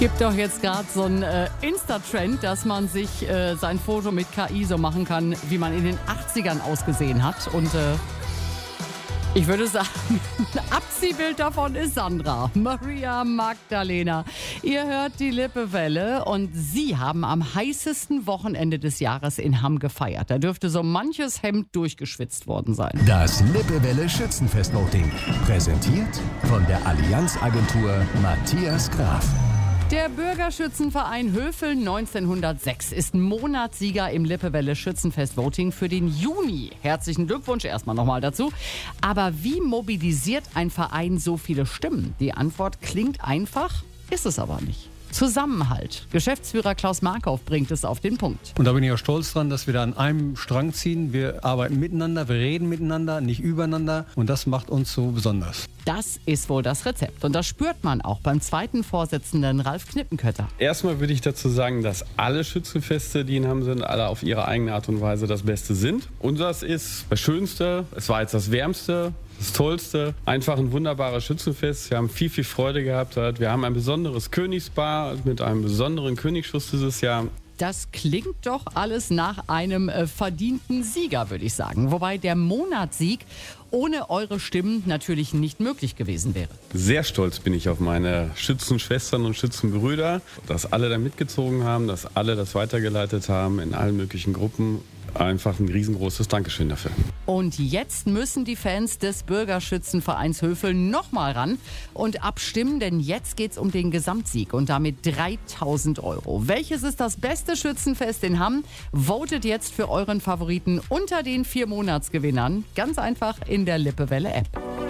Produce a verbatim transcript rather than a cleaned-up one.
Gibt doch jetzt gerade so einen äh, Insta-Trend, dass man sich äh, sein Foto mit K I so machen kann, wie man in den achtzigern ausgesehen hat. Und äh, ich würde sagen, ein Abziehbild davon ist Sandra, Maria Magdalena. Ihr hört die Lippewelle und Sie haben am heißesten Wochenende des Jahres in Hamm gefeiert. Da dürfte so manches Hemd durchgeschwitzt worden sein. Das Lippewelle Schützenfest-Voting. Präsentiert von der Allianz-Agentur Matthias Graf. Der Bürgerschützenverein Hövel neunzehnhundertsechs ist Monatssieger im Lippewelle Schützenfest-Voting für den Juni. Herzlichen Glückwunsch erstmal nochmal dazu. Aber wie mobilisiert ein Verein so viele Stimmen? Die Antwort klingt einfach, ist es aber nicht. Zusammenhalt. Geschäftsführer Klaus Markhoff bringt es auf den Punkt. Und da bin ich auch stolz dran, dass wir da an einem Strang ziehen. Wir arbeiten miteinander, wir reden miteinander, nicht übereinander. Und das macht uns so besonders. Das ist wohl das Rezept. Und das spürt man auch beim zweiten Vorsitzenden Ralf Knippenkötter. Erstmal würde ich dazu sagen, dass alle Schützenfeste, die in Hamm sind, alle auf ihre eigene Art und Weise das Beste sind. Unseres ist das Schönste, es war jetzt das Wärmste, das Tollste. Einfach ein wunderbares Schützenfest. Wir haben viel, viel Freude gehabt. Wir haben ein besonderes Königspaar mit einem besonderen Königsschuss dieses Jahr. Das klingt doch alles nach einem äh, verdienten Sieger, würde ich sagen. Wobei der Monatssieg ohne eure Stimmen natürlich nicht möglich gewesen wäre. Sehr stolz bin ich auf meine Schützenschwestern und Schützenbrüder, dass alle da mitgezogen haben, dass alle das weitergeleitet haben in allen möglichen Gruppen. Einfach ein riesengroßes Dankeschön dafür. Und jetzt müssen die Fans des Bürgerschützenvereins Hövel nochmal ran und abstimmen, denn jetzt geht's um den Gesamtsieg und damit dreitausend Euro. Welches ist das beste Schützenfest in Hamm? Votet jetzt für euren Favoriten unter den vier Monatsgewinnern. Ganz einfach in der Lippewelle-App.